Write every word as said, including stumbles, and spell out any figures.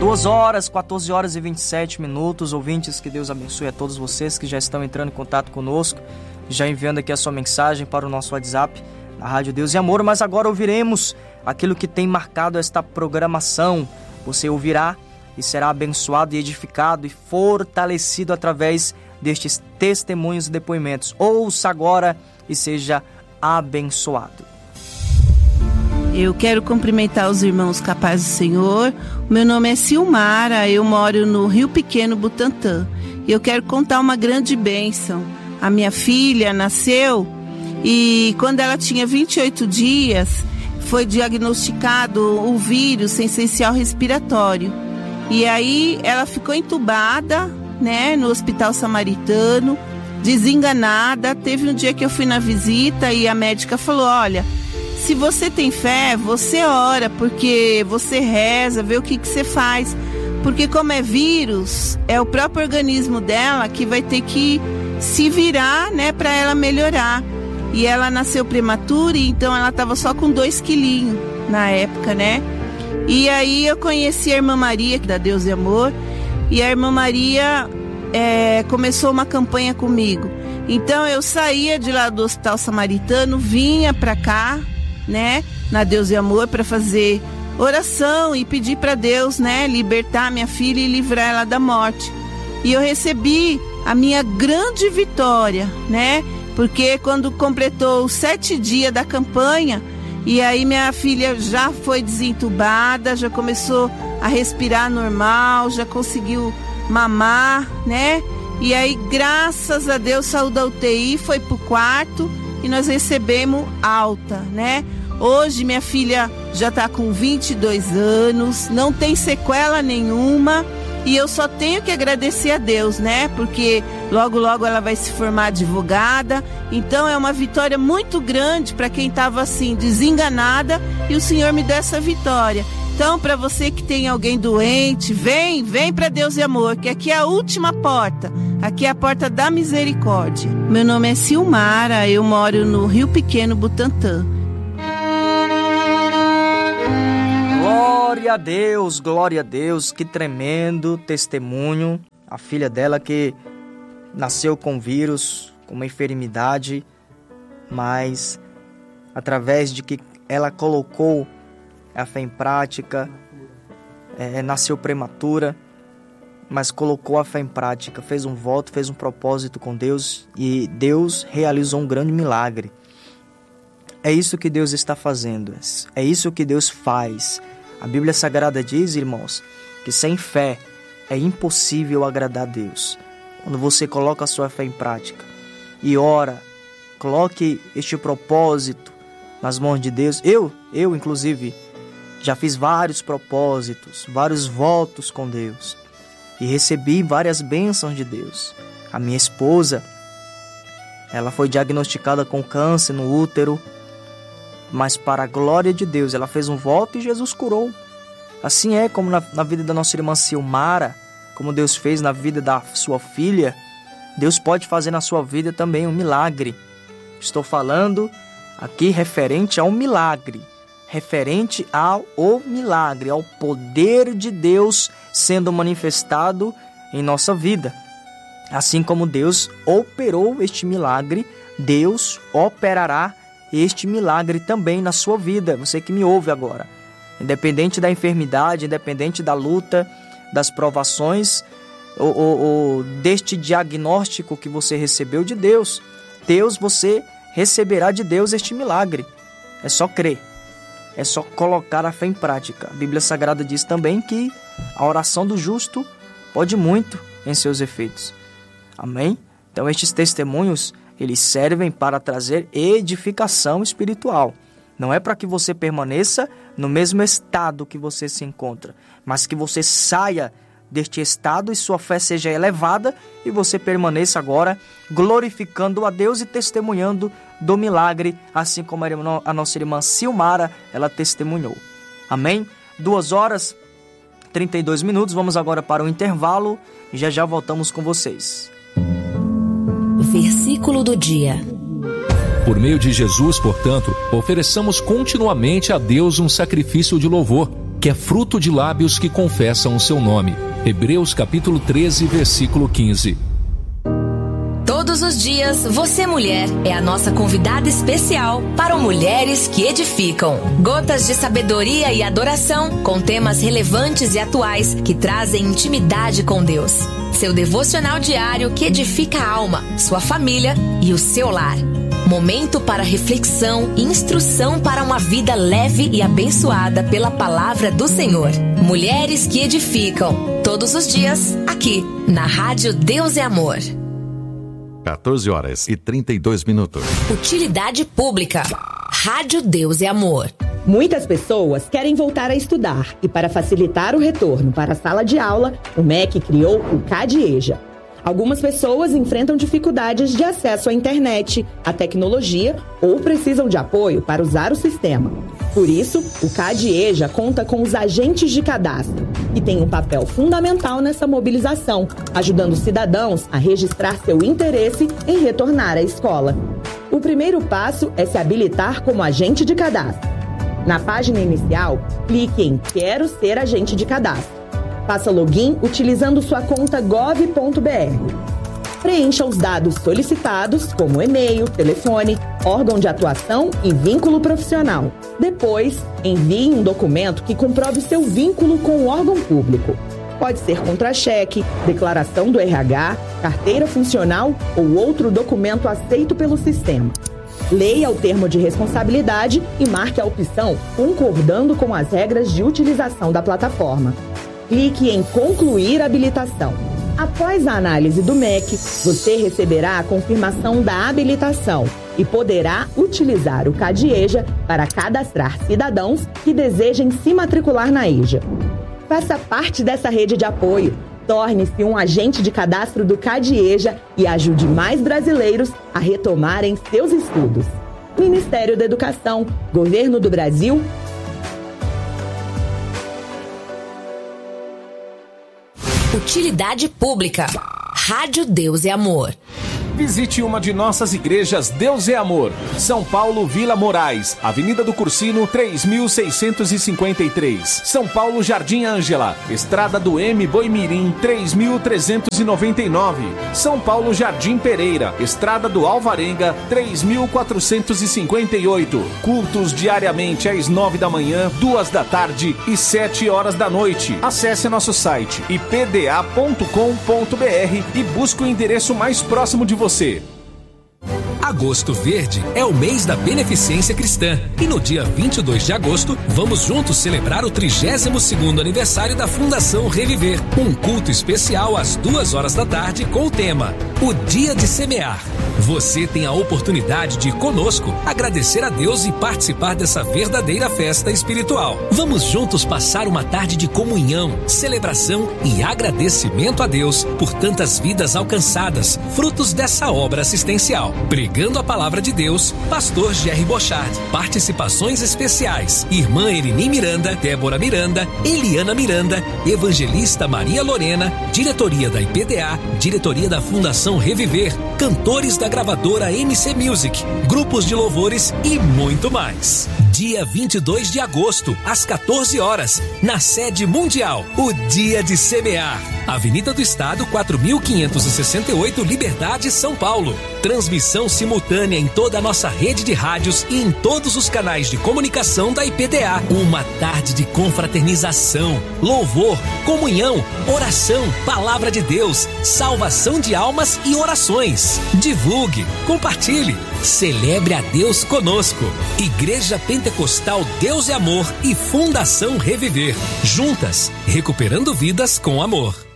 Duas horas, quatorze horas e vinte e sete minutos. Ouvintes, que Deus abençoe a todos vocês que já estão entrando em contato conosco, já enviando aqui a sua mensagem para o nosso WhatsApp, na Rádio Deus e Amor. Mas agora ouviremos aquilo que tem marcado esta programação. Você ouvirá e será abençoado e edificado e fortalecido através destes testemunhos e depoimentos. Ouça agora e seja abençoado. Eu quero cumprimentar os irmãos capazes do Senhor. Meu nome é Silmara, eu moro no Rio Pequeno, Butantã. E eu quero contar uma grande bênção. A minha filha nasceu e quando ela tinha vinte e oito dias, foi diagnosticado o vírus essencial respiratório. E aí ela ficou entubada, né, no Hospital Samaritano, desenganada. Teve um dia que eu fui na visita e a médica falou: olha, se você tem fé, você ora, porque você reza, vê o que, que você faz. Porque como é vírus, é o próprio organismo dela que vai ter que se virar, né, para ela melhorar. E ela nasceu prematura, então ela estava só com dois quilinhos na época, né? E aí eu conheci a irmã Maria, da Deus e Amor, e a irmã Maria é, começou uma campanha comigo. Então eu saía de lá do Hospital Samaritano, vinha para cá, né, na Deus e Amor, para fazer oração e pedir para Deus, né, libertar minha filha e livrar ela da morte. E eu recebi a minha grande vitória, né, porque quando completou os sete dias da campanha, e aí minha filha já foi desentubada, já começou a respirar normal, já conseguiu mamar, né, e aí graças a Deus saiu da U T I, foi pro quarto e nós recebemos alta, né. Hoje minha filha já está com vinte e dois anos, não tem sequela nenhuma e eu só tenho que agradecer a Deus, né? Porque logo, logo ela vai se formar advogada. Então é uma vitória muito grande para quem estava assim, desenganada, e o Senhor me deu essa vitória. Então, para você que tem alguém doente, vem, vem para Deus e Amor, que aqui é a última porta. Aqui é a porta da misericórdia. Meu nome é Silmara, eu moro no Rio Pequeno, Butantã. Glória a Deus, glória a Deus, que tremendo testemunho. A filha dela que nasceu com vírus, com uma enfermidade, mas através de que ela colocou a fé em prática, é, nasceu prematura, mas colocou a fé em prática, fez um voto, fez um propósito com Deus e Deus realizou um grande milagre. É isso que Deus está fazendo, é isso que Deus faz. A Bíblia Sagrada diz, irmãos, que sem fé é impossível agradar a Deus. Quando você coloca a sua fé em prática e ora, coloque este propósito nas mãos de Deus. Eu, eu inclusive, já fiz vários propósitos, vários votos com Deus e recebi várias bênçãos de Deus. A minha esposa, ela foi diagnosticada com câncer no útero, mas para a glória de Deus, ela fez um voto e Jesus curou. Assim é como na, na vida da nossa irmã Silmara, como Deus fez na vida da sua filha, Deus pode fazer na sua vida também um milagre. Estou falando aqui referente ao milagre, referente ao o milagre, ao poder de Deus sendo manifestado em nossa vida. Assim como Deus operou este milagre, Deus operará este milagre também na sua vida, você que me ouve agora. Independente da enfermidade, independente da luta, das provações, ou, ou, ou deste diagnóstico que você recebeu de Deus, Deus, você receberá de Deus este milagre. É só crer, é só colocar a fé em prática. A Bíblia Sagrada diz também que a oração do justo pode muito em seus efeitos. Amém? Então estes testemunhos, eles servem para trazer edificação espiritual. Não é para que você permaneça no mesmo estado que você se encontra, mas que você saia deste estado e sua fé seja elevada e você permaneça agora glorificando a Deus e testemunhando do milagre, assim como a nossa irmã Silmara, ela testemunhou. Amém? Duas horas, trinta e dois minutos, vamos agora para o intervalo e já já voltamos com vocês. Versículo do dia. Por meio de Jesus, portanto, ofereçamos continuamente a Deus um sacrifício de louvor, que é fruto de lábios que confessam o seu nome. Hebreus capítulo treze, versículo quinze. Todos os dias, você mulher é a nossa convidada especial para o Mulheres que Edificam. Gotas de sabedoria e adoração com temas relevantes e atuais que trazem intimidade com Deus. Seu devocional diário que edifica a alma, sua família e o seu lar. Momento para reflexão e instrução para uma vida leve e abençoada pela palavra do Senhor. Mulheres que Edificam. Todos os dias, aqui, na Rádio Deus é Amor. quatorze horas e trinta e dois minutos. Utilidade pública. Rádio Deus é Amor. Muitas pessoas querem voltar a estudar e, para facilitar o retorno para a sala de aula, o M E C criou o CADIEJA. Algumas pessoas enfrentam dificuldades de acesso à internet, à tecnologia ou precisam de apoio para usar o sistema. Por isso, o CADIEJA conta com os agentes de cadastro, que têm um papel fundamental nessa mobilização, ajudando cidadãos a registrar seu interesse em retornar à escola. O primeiro passo é se habilitar como agente de cadastro. Na página inicial, clique em Quero ser agente de cadastro. Faça login utilizando sua conta gov ponto br. Preencha os dados solicitados, como e-mail, telefone, órgão de atuação e vínculo profissional. Depois, envie um documento que comprove seu vínculo com o órgão público. Pode ser contra-cheque, declaração do R H, carteira funcional ou outro documento aceito pelo sistema. Leia o termo de responsabilidade e marque a opção concordando com as regras de utilização da plataforma. Clique em Concluir habilitação. Após a análise do M E C, você receberá a confirmação da habilitação e poderá utilizar o CADIEJA para cadastrar cidadãos que desejem se matricular na I J A. Faça parte dessa rede de apoio. Torne-se um agente de cadastro do CADIEJA e ajude mais brasileiros a retomarem seus estudos. Ministério da Educação, Governo do Brasil. Utilidade pública. Rádio Deus é Amor. Visite uma de nossas igrejas Deus é Amor. São Paulo, Vila Moraes, Avenida do Cursino, três mil seiscentos e cinquenta e três. São Paulo, Jardim Ângela, Estrada do M, Boimirim, três mil trezentos e noventa e nove. São Paulo, Jardim Pereira, Estrada do Alvarenga, três mil quatrocentos e cinquenta e oito. Cultos diariamente às nove da manhã, duas da tarde e sete horas da noite. Acesse nosso site i p d a ponto com ponto b r e busque o endereço mais próximo de você. Você. Agosto Verde é o mês da beneficência cristã e no dia vinte e dois de agosto vamos juntos celebrar o trigésimo segundo aniversário da Fundação Reviver. Um culto especial às duas horas da tarde com o tema O Dia de Semear. Você tem a oportunidade de conosco agradecer a Deus e participar dessa verdadeira festa espiritual. Vamos juntos passar uma tarde de comunhão, celebração e agradecimento a Deus por tantas vidas alcançadas, frutos dessa obra assistencial. Pregando a palavra de Deus, Pastor Jerry Bochard. Participações especiais: Irmã Erini Miranda, Débora Miranda, Eliana Miranda, Evangelista Maria Lorena, Diretoria da I P D A, Diretoria da Fundação Reviver, cantores da gravadora M C Music, grupos de louvores e muito mais. Dia vinte e dois de agosto, às quatorze horas, na sede mundial, o Dia de Semear. Avenida do Estado, quatro mil quinhentos e sessenta e oito, Liberdade, São Paulo. Transmissão simultânea em toda a nossa rede de rádios e em todos os canais de comunicação da I P D A. Uma tarde de confraternização, louvor, comunhão, oração, palavra de Deus, salvação de almas e orações. Divulgue, compartilhe, celebre a Deus conosco. Igreja Pentecostal Deus é Amor e Fundação Reviver. Juntas, recuperando vidas com amor.